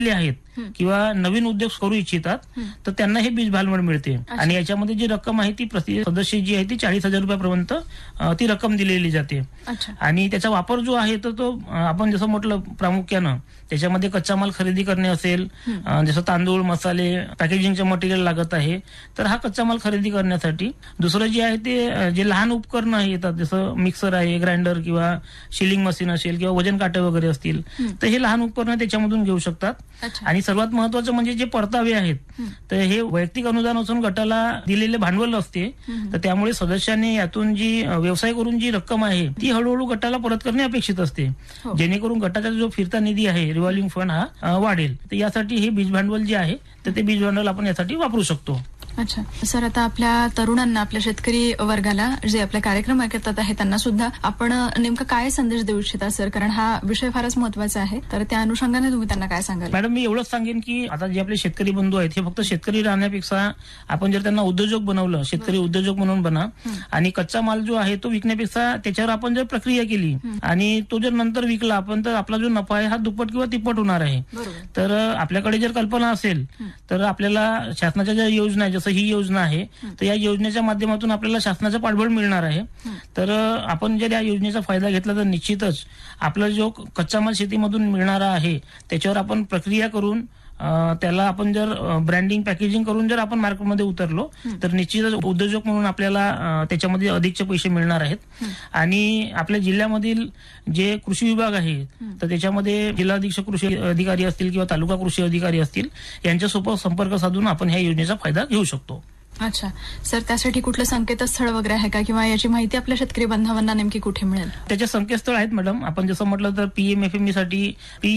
आहेत किंवा नवीन उद्योग करू इच्छितात तर त्यांना हे बीज भांडवल मिळते. आणि याच्यामध्ये जी रक्कम आहे ती प्रति सदस्य जी आहे ती 40,000 रुपयापर्यंत ती रक्कम दिलेली जाते. आणि त्याचा वापर जो आहे तर तो आपण जसं म्हटलं प्रामुख्यानं त्याच्यामध्ये कच्चा माल खरेदी करणे असेल, जसं तांदूळ, मसाले, पॅकेजिंगचे मटेरियल लागत आहे तर हा कच्चा माल खरेदी करण्यासाठी. दुसरं जे आहे ते जे लहान उपकरणं येतात जसं मिक्सर आहे, ग्राइंडर किंवा शिलिंग मशीन असेल किंवा वजन काटे वगैरे असतील तर हे लहान उपकरणं त्याच्यामधून घेऊ शकतात. आणि सर्वात महत्वाचं म्हणजे जे परतावे आहेत तर हे वैयक्तिक अनुदान असून गटाला दिलेले भांडवल असते तर त्यामुळे सदस्यांनी यातून जी व्यवसाय करून जी रक्कम आहे ती हळूहळू गटाला परत करणे अपेक्षित असते, जेणेकरून गटाचा जो फिरता निधी आहे रिव्हॉल्विंग फंड हा वाढेल. तर यासाठी हे बीज भांडवल जे आहे तर ते बीज भांडवल आपण यासाठी वापरू शकतो. अच्छा सर, आता आपल्या तरुणांना, आपल्या शेतकरी वर्गाला जे आपला कार्यक्रम ऐकतात आहे त्यांना सुद्धा आपण नेमका काय संदेश देऊ इच्छिता सर? कारण हा विषय फारच महत्वाचा आहे, तर त्या अनुषंगाने तुम्ही त्यांना काय सांगाल? मॅडम, मी एवढंच सांगेन की आता जे आपले शेतकरी बंधू आहेत हे फक्त शेतकरी राहण्यापेक्षा आपण जर त्यांना उद्योजक बनवलं, शेतकरी उद्योजक म्हणून बना आणि कच्चा माल जो आहे तो विकण्यापेक्षा त्याच्यावर आपण जर प्रक्रिया केली आणि तो जर नंतर विकला आपण तर आपला जो नफा आहे हा दुप्पट किंवा तिप्पट होणार आहे. तर आपल्याकडे जर कल्पना असेल तर आपल्याला शासनाच्या ज्या योजना जसं ही योजना आहे तर या योजनेच्या माध्यमातून आपल्याला शासनाचं पाठबळ मिळणार आहे. तर आपण जर या योजनेचा फायदा घेतला तर निश्चितच आपला जो कच्चा माल शेतीमधून मिळणारा आहे त्याच्यावर आपण प्रक्रिया करून त्याला आपण जर ब्रँडिंग, पॅकेजिंग करून जर आपण मार्केटमध्ये उतरलो तर निश्चितच उद्योजक म्हणून आपल्याला त्याच्यामध्ये अधिकचे पैसे मिळणार आहेत. आणि आपल्या जिल्ह्यामधील जे कृषी विभाग आहे तर त्याच्यामध्ये जिल्हा अधीक्षक कृषी अधिकारी असतील किंवा तालुका कृषी अधिकारी असतील यांच्यासोबत संपर्क साधून आपण ह्या योजनेचा फायदा घेऊ शकतो. अच्छा सर, त्यासाठी कुठलं संकेतस्थळ वगैरे आहे का किंवा याची माहिती आपल्या शेतकरी बांधवांना नेमकी कुठे मिळेल? त्याचे संकेतस्थळ आहेत मॅडम. आपण जसं म्हटलं तर PMFME साठी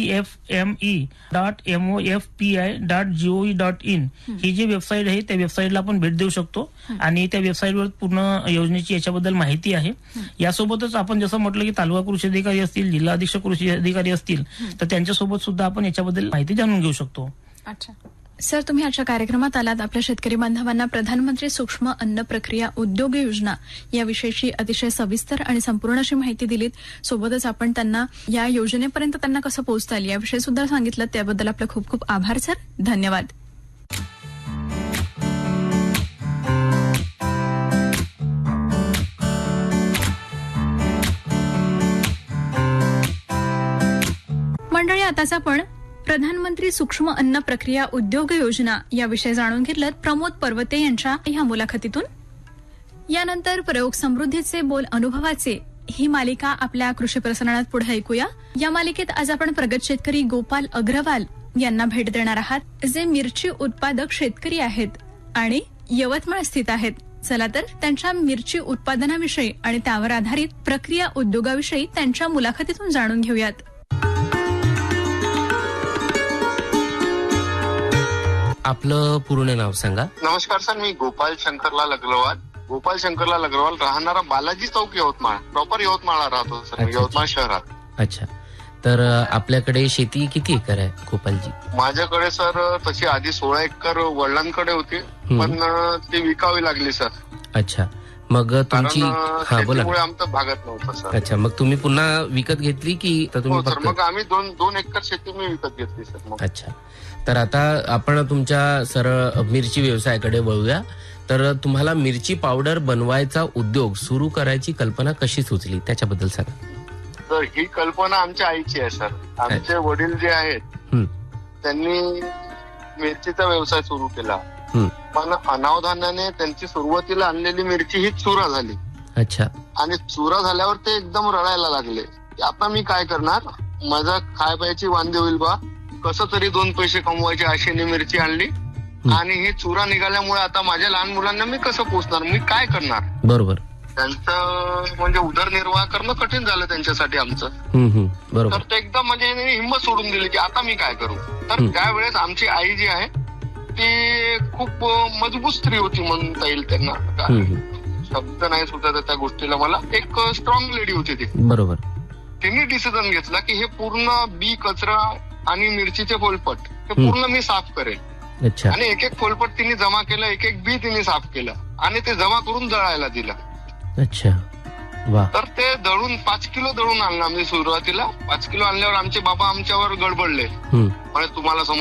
pfme.mofpi.gov.in ही जी वेबसाईट आहे त्या वेबसाईटला आपण भेट देऊ शकतो आणि त्या वेबसाईटवर पूर्ण योजनेची याच्याबद्दल माहिती आहे. यासोबतच आपण जसं म्हटलं की तालुका कृषी अधिकारी असतील, जिल्हा अधीक्षक कृषी अधिकारी असतील तर त्यांच्यासोबत सुद्धा आपण याच्याबद्दल माहिती जाणून घेऊ शकतो. अच्छा सर, तुम्ही आजच्या कार्यक्रमात आलात, आपल्या शेतकरी बांधवांना प्रधानमंत्री सूक्ष्म अन्न प्रक्रिया उद्योग योजना याविषयीची अतिशय सविस्तर आणि संपूर्ण अशी माहिती दिलीत. सोबतच आपण त्यांना या योजनेपर्यंत त्यांना कसं पोहोचता येईल याविषयी सुद्धा सांगितलं. त्याबद्दल आपले खूप खूप आभार सर. धन्यवाद. मंडळी, आताच आपण प्रधानमंत्री सूक्ष्म अन्न प्रक्रिया उद्योग योजना याविषयी जाणून घेतलं प्रमोद पर्वते यांच्या ह्या मुलाखतीतून. यानंतर प्रयोग समृद्धीचे बोल अनुभवाचे ही मालिका आपल्या कृषी प्रसारणात पुढे ऐकूया. या मालिकेत आज आपण प्रगत शेतकरी गोपाल अग्रवाल यांना भेट देणार आहात, जे मिरची उत्पादक शेतकरी आहेत आणि यवतमाळ स्थित आहेत. चला तर त्यांच्या मिरची उत्पादनाविषयी आणि त्यावर आधारित प्रक्रिया उद्योगाविषयी त्यांच्या मुलाखतीतून जाणून घेऊयात. आपलं पूर्ण नाव सांगा. नमस्कार सर, मी गोपाल शंकरलाल अग्रवाल राहणारा बालाजी चौक यवतमाळ, प्रॉपर यवतमाळला राहतो सर. यवतमाळ शहरात. अच्छा, तर आपल्याकडे शेती किती एकर आहे गोपालजी? माझ्याकडे सर तशी आधी 16 एकर वडिलांकडे होती पण ती विकावी लागली सर. अच्छा, मग तुमची बोला. आमचं भागत नव्हतं सर. अच्छा, मग तुम्ही पुन्हा विकत घेतली की तुम्ही? सर, मग आम्ही 2 एकर शेती मी विकत घेतली सर. अच्छा, तर आता आपण तुमच्या सरळ मिरची व्यवसायाकडे वळूया. तर तुम्हाला मिरची पावडर बनवायचा उद्योग सुरू करायची कल्पना कशी सुचली त्याच्याबद्दल सांगा. तर ही कल्पना आमच्या आईची आहे सर. आमचे वडील जे आहेत त्यांनी मिरचीचा व्यवसाय सुरू केला पण अनावधानाने त्यांची सुरुवातीला आणलेली मिरची ही चुरा झाली. अच्छा. आणि चुरा झाल्यावर ते एकदम रडायला लागले. आता मी काय करणार, माझा खाय प्यायची वांदे होईल बा, कसं तरी 2 पैसे कमवायचे आशेने मिरची आणली आणि ही चुरा निघाल्यामुळे आता माझ्या लहान मुलांना मी कसं पोचणार, मी काय करणार? बरोबर. त्यांचं म्हणजे उदरनिर्वाह करणं कठीण झालं त्यांच्यासाठी आमचं. बरोबर. तर ते एकदम म्हणजे हिंमत सोडून दिली की आता मी काय करू. तर त्यावेळेस आमची आई जी आहे ती खूप मजबूत स्त्री होती म्हणता येईल त्यांना. शब्द नाही सुचत त्या गोष्टीला मला. एक स्ट्रॉंग लेडी होती ती. बरोबर. तिने डिसिजन घेतला की हे पूर्ण बी कचरा आणि मिरचीचे फोलपट हे पूर्ण मी साफ करेल. अच्छा. आणि एक फोलपट तिने जमा केलं, एक बी तिने साफ केलं आणि ते जमा करून दळायला दिलं. अच्छा. वा. तर ते दळून 5 किलो दळून आणलं आम्ही सुरुवातीला. 5 किलो आणल्यावर आमचे बाबा आमच्यावर गडबडले. म्हणजे तुम्हाला